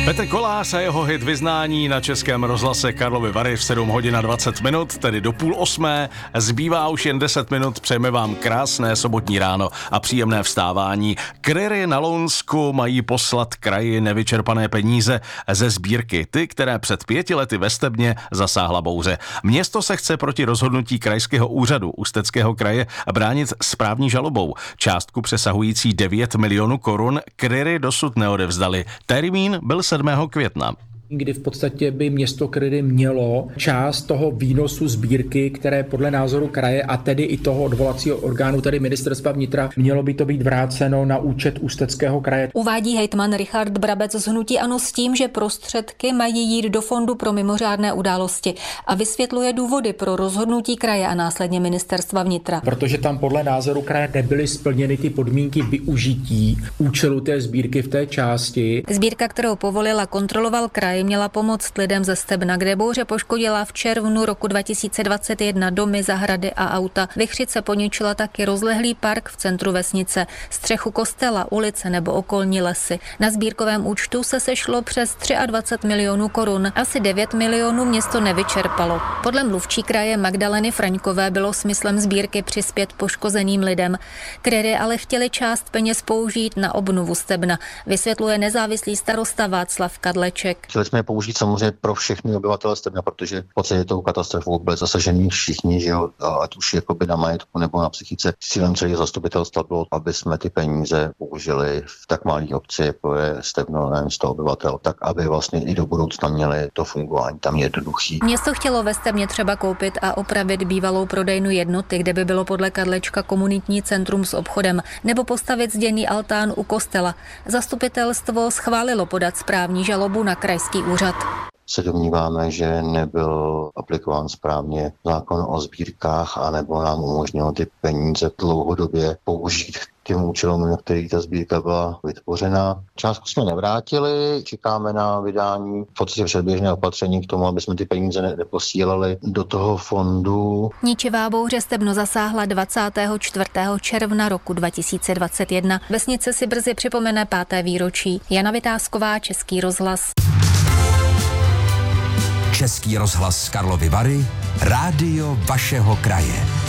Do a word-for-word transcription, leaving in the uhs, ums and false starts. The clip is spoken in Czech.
Petr Kolář a jeho hit Vyznání na Českém rozhlase Karlovy Vary v sedm hodin a dvacet minut, tedy do půl osmé. Zbývá už jen deset minut, přejeme vám krásné sobotní ráno a příjemné vstávání. Kryry na Lounsku mají poslat kraji nevyčerpané peníze ze sbírky, ty, které před pěti lety ve Stebně zasáhla bouře. Město se chce proti rozhodnutí krajského úřadu Ústeckého kraje bránit správní žalobou. Částku přesahující devět milionů korun Kryry dosud neodevzdali. Termín byl sedmého května. Kdy v podstatě by město Kryry mělo část toho výnosu sbírky, které podle názoru kraje a tedy i toho odvolacího orgánu, tedy ministerstva vnitra, mělo by to být vráceno na účet Ústeckého kraje. Uvádí hejtman Richard Brabec z hnutí ANO s tím, že prostředky mají jít do fondu pro mimořádné události a vysvětluje důvody pro rozhodnutí kraje a následně ministerstva vnitra. Protože tam podle názoru kraje nebyly splněny ty podmínky využití účelu té sbírky v té části. Sbírka, kterou povolil a kontroloval kraj, měla pomoct lidem ze Stebna, kde bouře poškodila v červnu roku dva tisíce dvacet jedna domy, zahrady a auta. Vichřice poničila taky rozlehlý park v centru vesnice, střechu kostela, ulice nebo okolní lesy. Na sbírkovém účtu se sešlo přes dvacet tři milionů korun. Asi devět milionů město nevyčerpalo. Podle mluvčí kraje Magdaleny Fraňkové bylo smyslem sbírky přispět poškozeným lidem. Kryry ale chtěli část peněz použít na obnovu Stebna, vysvětluje nezávislý starosta Václav Kadleček. Chtěli jsme je použít samozřejmě pro všechny obyvatele Stebna, protože v podstatě tou katastrofou byli zasažení všichni, že jo, ať už jakoby na majetku nebo na psychice. Cílem celého zastupitelstva bylo, aby jsme ty peníze použili v tak malé obci, jako je Stebno, nevím, sto obyvatel, tak aby vlastně i do budoucna měli to fungování tam jednoduchý. Město chtělo ve Stebně třeba koupit a opravit bývalou prodejnu Jednoty, kde by bylo podle Kadlečka komunitní centrum s obchodem, nebo postavit zděný altán u kostela. Zastupitelstvo schválilo podat správní žalobu na krajský úřad. Se domníváme, že nebyl aplikován správně zákon o sbírkách a nebo nám umožnilo ty peníze dlouhodobě použít k těm účelům, na který ta sbírka byla vytvořena. Částku jsme nevrátili, čekáme na vydání v podstatě předběžné opatření k tomu, aby jsme ty peníze neposílali do toho fondu. Ničivá bouře Stebno zasáhla dvacátého čtvrtého června roku dva tisíce dvacet jedna. Vesnice si brzy připomene páté výročí. Jana Vytázková, Český rozhlas. Český rozhlas Karlovy Vary, rádio vašeho kraje.